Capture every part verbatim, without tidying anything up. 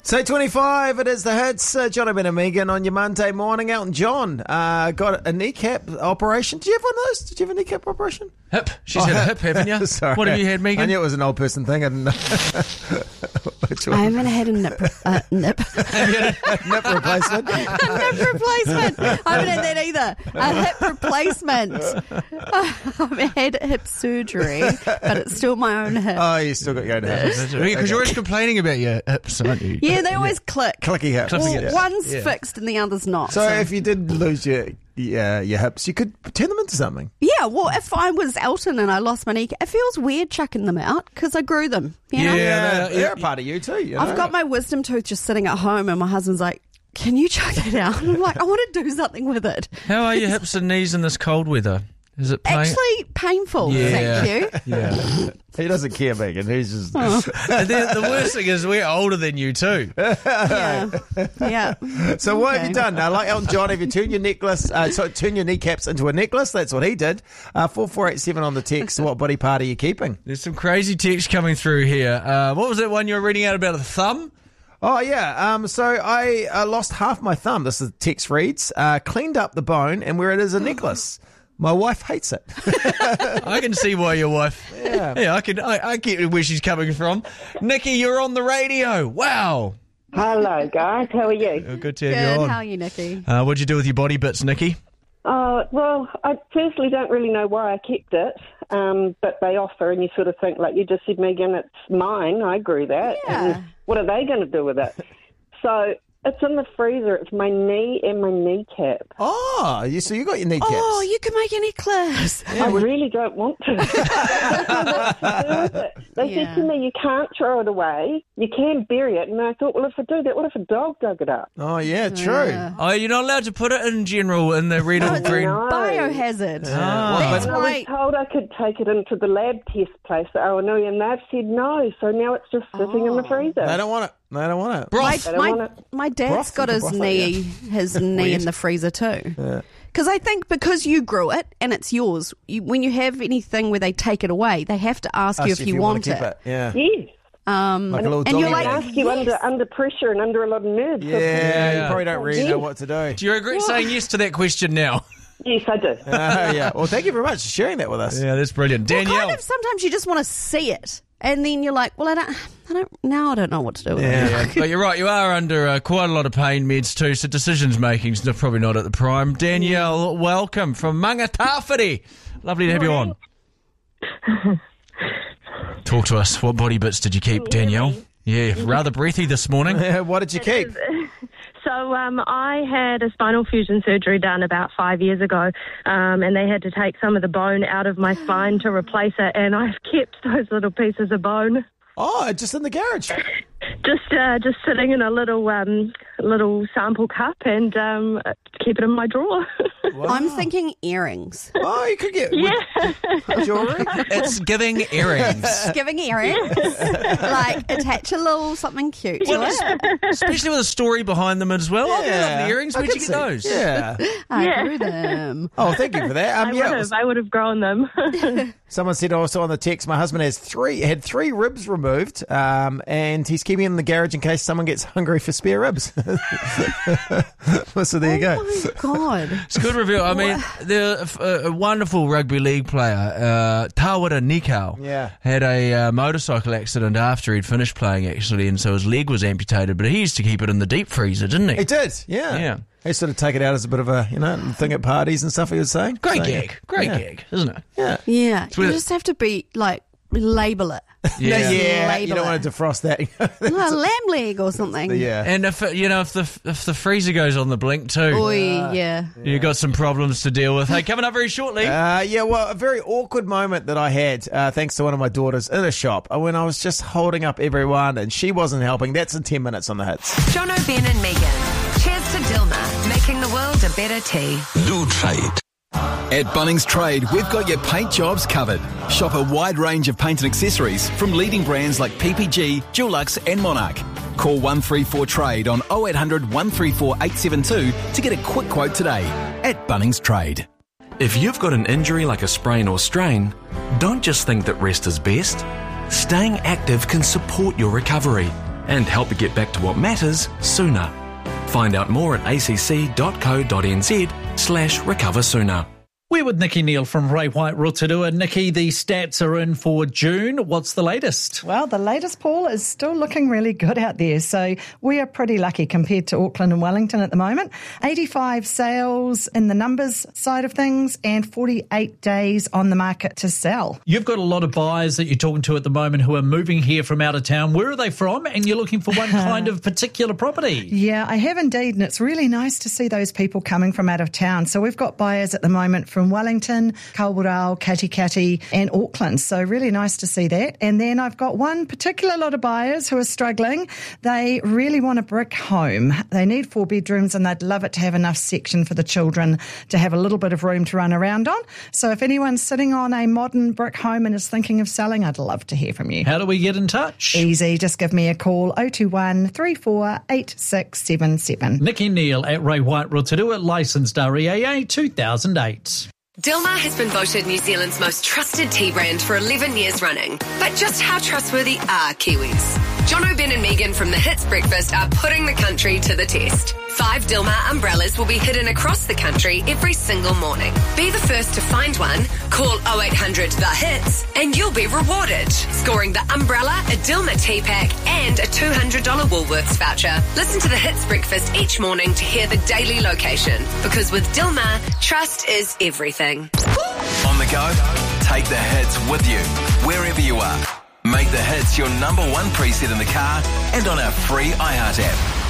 So twenty-five, it is the hits. Uh, John Ben and Megan on your Monday morning. Elton John uh, got a kneecap operation. Did you have one of those? Did you have a kneecap operation? Hip. She's Oh, had hip. a hip, haven't you? Sorry. What have you had, Megan? I knew it was an old person thing. I didn't know. Which I one? haven't had a nip, uh, nip, Nip replacement. a nip replacement. I haven't had that either. A hip replacement. I've had hip surgery, but it's still my own hip. Oh, you still got your own hips. Because you're always complaining about your hips, aren't you? Yeah, they always click. Clicky hips. Clicky Well, hips. one's Yeah. fixed and the other's not. So if you did lose your yeah, your hips, you could turn them into something. Yeah, well, if I was Elton and I lost my knee, it feels weird chucking them out because I grew them. You know? Yeah. Yeah, they- they're yeah. a part of you too. You know? I've got my wisdom tooth just sitting at home, and my husband's like, "Can you chuck it out?" And I'm like, "I want to do something with it." How are your hips and knees in this cold weather? Is it pain? Actually, painful. Yeah. Thank you. Yeah. He doesn't care, Megan. He's just. And then the worst thing is we're older than you too. Yeah, yeah. So what have Okay. you done? Now, like Elton John, have you turned your necklace, uh, so turn your kneecaps into a necklace? That's what he did. Uh, four four eight seven on the text. What body part are you keeping? There's some crazy text coming through here. Uh, what was that one you were reading out about the thumb? Oh, yeah. Um, so I uh, lost half my thumb. This is the text reads. Uh, cleaned up the bone and where it is a necklace. My wife hates it. I can see why your wife. Yeah. Yeah, I can. I, I get where she's coming from. Nikki, you're on the radio. Wow. Hello, guys. How are you? Oh, good to have Good. you on. How are you, Nikki? Uh, what'd you do with your body bits, Nikki? Uh, well, I personally don't really know why I kept it, um, but they offer, and you sort of think, like you just said, Megan, it's mine. I agree that. Yeah. And what are they going to do with it? So it's in the freezer. It's my knee and my kneecap. Oh, you, so you got your kneecaps. Oh, you can make a necklace. I really don't want to. I don't know what to do with it. They Yeah. said to me, you can't throw it away. You can bury it. And I thought, well, if I do that, what if a dog dug it up? Oh, yeah, true. Yeah. Oh, you're not allowed to put it in general in the red or green. No. Biohazard. Ah. That's And I why. was told I could take it into the lab test place at Owanui, and they've said no. So now it's just sitting in the freezer. They don't want it. They don't want it. My, Broth. I don't my, wanna- my dad's Broth, got you his can broth it, knee his knee in the freezer too. Because I think because you grew it and it's yours, you, when you have anything where they take it away, they have to ask you Ask if you, want to it. keep it. Yeah. Yes. Um, Like a little and doggy you're bag. like, Ask you yes. under under pressure and under a lot of nerves. Yeah, Yeah. you probably don't really know what to do. Do you regret saying yes to that question now? Yes, I do. Oh, yeah. Well, thank you very much for sharing that with us. Yeah, that's brilliant. Well, Danielle. kind of sometimes you just want to see it, and then you're like, well, I don't, I don't now. I don't know what to do with Yeah. it. But you're right, you are under uh, quite a lot of pain meds too, so decisions making's not- probably not at the prime. Danielle, welcome from Mangatawhiri. Lovely to have you on. Talk to us. What body bits did you keep, Danielle? Yeah, rather breathy this morning. What did you keep? So um, I had a spinal fusion surgery done about five years ago, um, and they had to take some of the bone out of my spine to replace it, and I've kept those little pieces of bone Oh, just in the garage. just uh, just sitting in a little um, little sample cup, and um, keep it in my drawer. I'm thinking earrings, Oh, you could get yeah. with jewelry. It's giving earrings. giving earrings, like attach a little something cute to it. Especially with a story behind them as well. Oh, they're Yeah. lovely earrings. I Where'd you could get see. those? Yeah. I Yeah. grew them. Oh, thank you for that. Um, I yeah, would it was- have. I would have grown them. someone said also on the text, my husband has three had three ribs removed, um, and he's keeping them in the garage in case someone gets hungry for spare ribs. So there you go. Oh my god! It's a good review. I mean, the a, a wonderful rugby league player, uh, Tawara Nikau, Yeah. had a uh, motorcycle accident after he'd finished playing, actually, and so his leg was amputated, but he used to keep it in the deep freezer, didn't he? He did, yeah. Yeah. He sort of take it out as a bit of a, you know, thing at parties and stuff, he was saying. Great So, gig. Great yeah. gig, isn't it? Yeah. Yeah, you with- just have to be like label it. Yeah. Yeah, yeah, Label you don't it. want to defrost that. No, lamb leg or something. yeah. And if it, you know if the if the freezer goes on the blink too, Oi, yeah. you got some problems to deal with. Hey, coming up very shortly. Uh, yeah, well, a very awkward moment that I had, uh, thanks to one of my daughters in a shop, uh, when I was just holding up everyone and she wasn't helping. That's in ten minutes on the hits. John O'Ben and Megan. Cheers to Dilma, making the world a better tea. Do trade. At Bunnings Trade, we've got your paint jobs covered. Shop a wide range of paint and accessories from leading brands like P P G, Dulux and Monarch. Call one three four trade on oh eight hundred, one three four, eight seven two to get a quick quote today. At Bunnings Trade. If you've got an injury like a sprain or strain, don't just think that rest is best. Staying active can support your recovery. and help you get back to what matters sooner. Find out more at acc.co.nz slash recover sooner. We're with Nikki Neal from Ray White Rotorua. Nikki, the stats are in for June. What's the latest? Well, the latest poll is still looking really good out there. So we are pretty lucky compared to Auckland and Wellington at the moment. eighty-five sales in the numbers side of things and forty-eight days on the market to sell. You've got a lot of buyers that you're talking to at the moment who are moving here from out of town. Where are they from? And you're looking for one kind of particular property. Yeah, I have indeed. And it's really nice to see those people coming from out of town. So we've got buyers at the moment from from Wellington, Kawerau, Katikati and Auckland. So really nice to see that. And then I've got one particular lot of buyers who are struggling. They really want a brick home. They need four bedrooms and they'd love it to have enough section for the children to have a little bit of room to run around on. So if anyone's sitting on a modern brick home and is thinking of selling, I'd love to hear from you. How do we get in touch? Easy. Just give me a call, oh two one, three four eight six seven seven. Nikki Neal at Ray White Rotorua, licensed R E A A two thousand eight. Dilmah has been voted New Zealand's most trusted tea brand for eleven years running. But just how trustworthy are Kiwis? Jono, Ben and Megan from the Hits Breakfast are putting the country to the test. Five Dilmah umbrellas will be hidden across the country every single morning. Be the first to find one, call oh eight hundred the hits, and you'll be rewarded. Scoring the umbrella, a Dilmah tea pack, and a two hundred dollars Woolworths voucher. Listen to the Hits Breakfast each morning to hear the daily location. Because with Dilmah, trust is everything. On the go, take the hits with you, wherever you are. Make the hits your number one preset in the car and on our free iHeart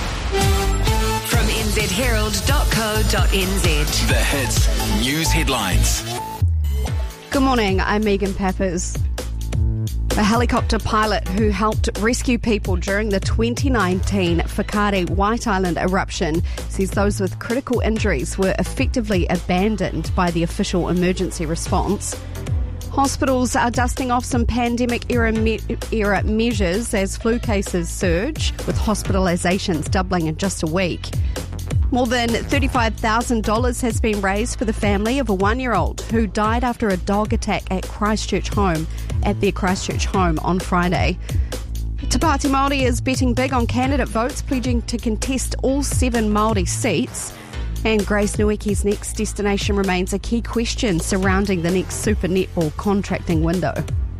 app. From n z herald dot co dot n z. The Hits News Headlines. Good morning, I'm Megan Peppers. A helicopter pilot who helped rescue people during the twenty nineteen Whakaari White Island eruption says those with critical injuries were effectively abandoned by the official emergency response. Hospitals are dusting off some pandemic-era me- era measures as flu cases surge, with hospitalisations doubling in just a week. More than thirty-five thousand dollars has been raised for the family of a one-year-old who died after a dog attack at Christchurch home, at their Christchurch home on Friday. Te Pāti Māori is betting big on candidate votes, pledging to contest all seven Māori seats. And Grace Nuiki's next destination remains a key question surrounding the next Super Netball contracting window.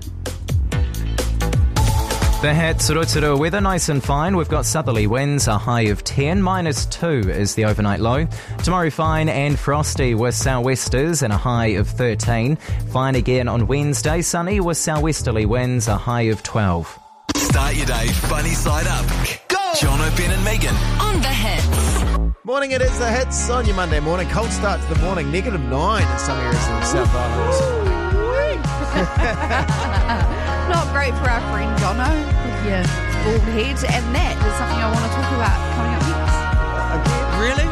The Hits, Rotorua weather nice and fine. We've got southerly winds, a high of ten, minus two is the overnight low. Tomorrow fine and frosty with sou'westers and a high of thirteen. Fine again on Wednesday, sunny with sou'westerly winds, a high of twelve. Start your day funny side up. Go! Jono, Ben and Megan. On the Hits. Morning, it is the Hits on your Monday morning. Cold start to the morning, negative nine in some areas of the South Island. Not great for our friend Jono with your bald head, and that is something I want to talk about coming up next. Again, really?